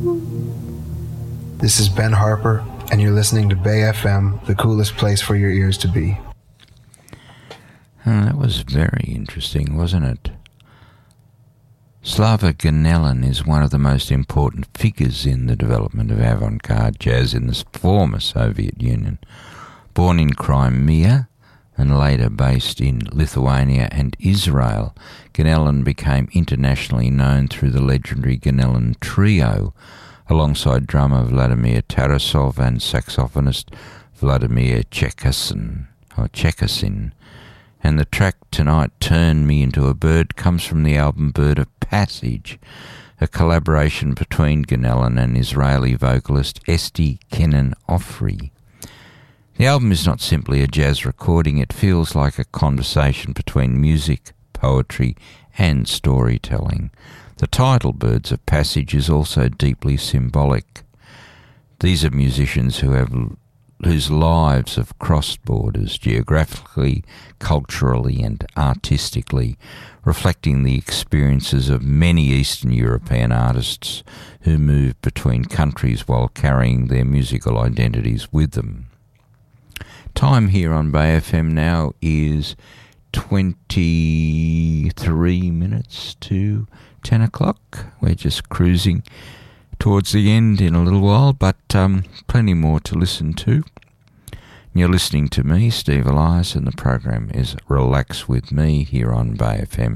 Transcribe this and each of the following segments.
This is Ben Harper, and you're listening to Bay FM, the coolest place for your ears to be. That was very interesting, wasn't it? Slava Ganelin is one of the most important figures in the development of avant-garde jazz in the former Soviet Union. Born in Crimea and later based in Lithuania and Israel, Ganelin became internationally known through the legendary Ganelin Trio, alongside drummer Vladimir Tarasov and saxophonist Vladimir Chekasin. And the track Tonight Turn Me Into a Bird comes from the album Bird of Passage, a collaboration between Ganelin and Israeli vocalist Esti Kenan Ofri. The album is not simply a jazz recording, it feels like a conversation between music, poetry and storytelling. The title Birds of Passage is also deeply symbolic. These are musicians whose lives have crossed borders geographically, culturally and artistically, reflecting the experiences of many Eastern European artists who moved between countries while carrying their musical identities with them. Time here on Bay FM now is 23 minutes to 10 o'clock. We're just cruising towards the end in a little while, but plenty more to listen to. You're listening to me, Steve Elias, and the program is Relax With Me here on Bay FM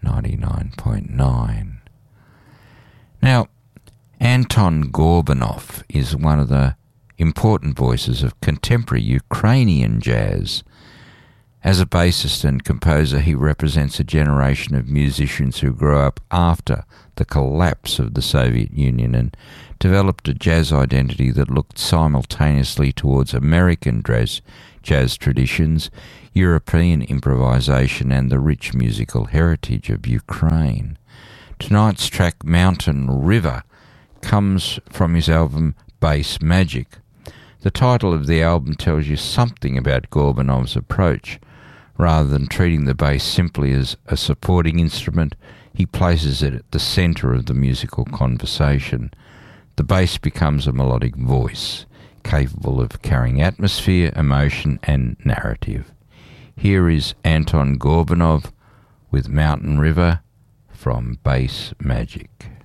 99.9. Now, Anton Gorbanov is one of the important voices of contemporary Ukrainian jazz. As a bassist and composer, he represents a generation of musicians who grew up after the collapse of the Soviet Union and developed a jazz identity that looked simultaneously towards American jazz traditions, European improvisation and the rich musical heritage of Ukraine. Tonight's track, Mountain River, comes from his album Bass Magic. The title of the album tells you something about Gorbanov's approach. Rather than treating the bass simply as a supporting instrument, he places it at the centre of the musical conversation. The bass becomes a melodic voice, capable of carrying atmosphere, emotion and narrative. Here is Anton Gorbanov with Mountain River from Bass Magic.